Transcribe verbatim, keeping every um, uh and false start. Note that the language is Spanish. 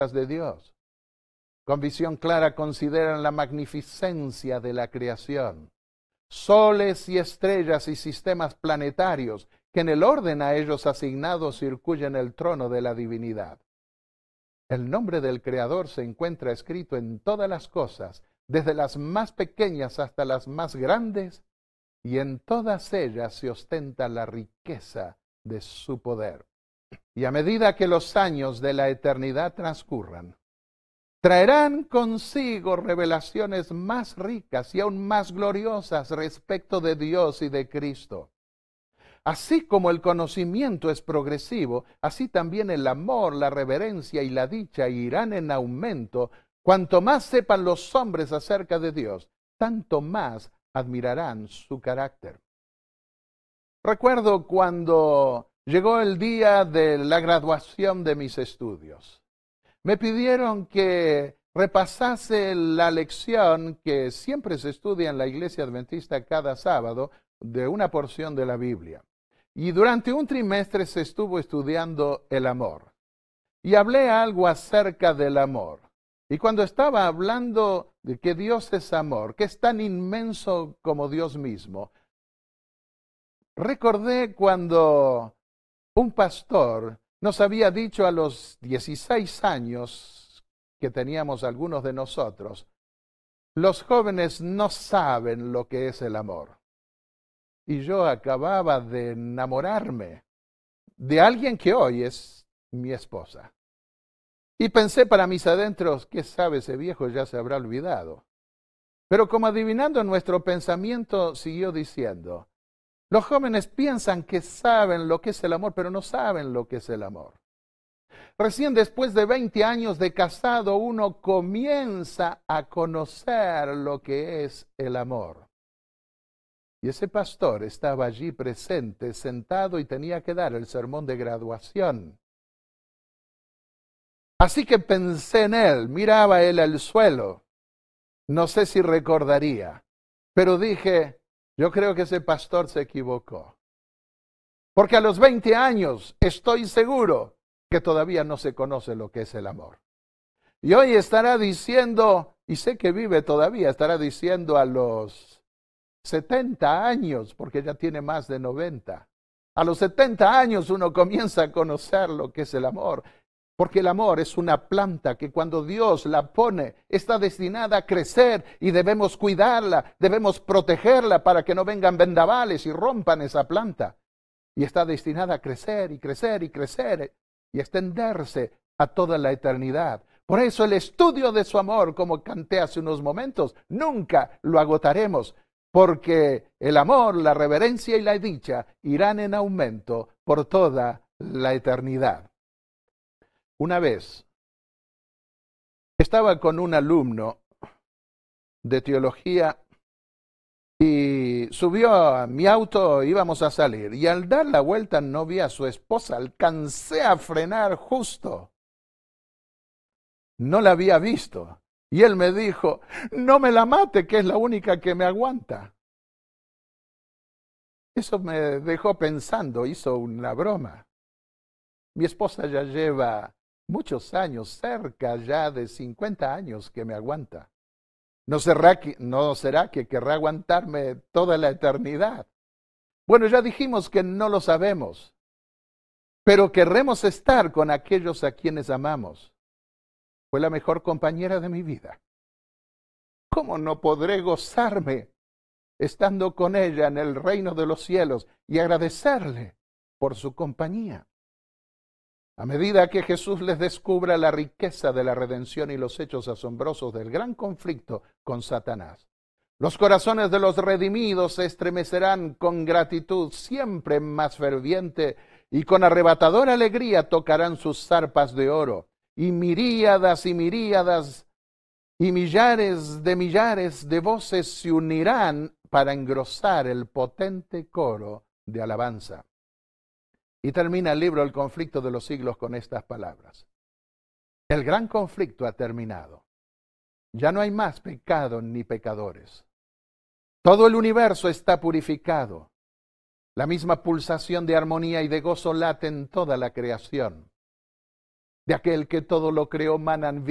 de Dios. Con visión clara consideran la magnificencia de la creación, soles y estrellas y sistemas planetarios que en el orden a ellos asignado circuyen el trono de la divinidad. El nombre del Creador se encuentra escrito en todas las cosas, desde las más pequeñas hasta las más grandes, y en todas ellas se ostenta la riqueza de su poder. Y a medida que los años de la eternidad transcurran, traerán consigo revelaciones más ricas y aún más gloriosas respecto de Dios y de Cristo. Así como el conocimiento es progresivo, así también el amor, la reverencia y la dicha irán en aumento. Cuanto más sepan los hombres acerca de Dios, tanto más admirarán su carácter. Recuerdo cuando llegó el día de la graduación de mis estudios. Me pidieron que repasase la lección que siempre se estudia en la Iglesia Adventista cada sábado de una porción de la Biblia. Y durante un trimestre se estuvo estudiando el amor. Y hablé algo acerca del amor. Y cuando estaba hablando de que Dios es amor, que es tan inmenso como Dios mismo, recordé cuando un pastor nos había dicho a los dieciséis años que teníamos algunos de nosotros, los jóvenes no saben lo que es el amor. Y yo acababa de enamorarme de alguien que hoy es mi esposa. Y pensé para mis adentros, ¿qué sabe ese viejo? Ya se habrá olvidado. Pero como adivinando nuestro pensamiento, siguió diciendo, los jóvenes piensan que saben lo que es el amor, pero no saben lo que es el amor. Recién después de veinte años de casado, uno comienza a conocer lo que es el amor. Y ese pastor estaba allí presente, sentado, y tenía que dar el sermón de graduación. Así que pensé en él, miraba él al suelo. No sé si recordaría, pero dije, yo creo que ese pastor se equivocó. Porque a los veinte años estoy seguro que todavía no se conoce lo que es el amor. Y hoy estará diciendo, y sé que vive todavía, estará diciendo a los setenta años, porque ya tiene más de noventa. A los setenta años uno comienza a conocer lo que es el amor. Porque el amor es una planta que cuando Dios la pone está destinada a crecer y debemos cuidarla, debemos protegerla para que no vengan vendavales y rompan esa planta. Y está destinada a crecer y crecer y crecer y extenderse a toda la eternidad. Por eso el estudio de su amor, como canté hace unos momentos, nunca lo agotaremos, porque el amor, la reverencia y la dicha irán en aumento por toda la eternidad. Una vez estaba con un alumno de teología y subió a mi auto, íbamos a salir, y al dar la vuelta no vi a su esposa, alcancé a frenar justo. No la había visto. Y él me dijo, no me la mate, que es la única que me aguanta. Eso me dejó pensando, hizo una broma. Mi esposa ya lleva muchos años, cerca ya de cincuenta años que me aguanta. ¿No será que, no será que querrá aguantarme toda la eternidad? Bueno, ya dijimos que no lo sabemos, pero querremos estar con aquellos a quienes amamos. Fue la mejor compañera de mi vida. ¿Cómo no podré gozarme estando con ella en el reino de los cielos y agradecerle por su compañía? A medida que Jesús les descubra la riqueza de la redención y los hechos asombrosos del gran conflicto con Satanás, los corazones de los redimidos se estremecerán con gratitud siempre más ferviente y con arrebatadora alegría tocarán sus zarpas de oro, y miríadas y miríadas y millares de millares de voces se unirán para engrosar el potente coro de alabanza. Y termina el libro El conflicto de los siglos con estas palabras. El gran conflicto ha terminado. Ya no hay más pecado ni pecadores. Todo el universo está purificado. La misma pulsación de armonía y de gozo late en toda la creación. De aquel que todo lo creó manan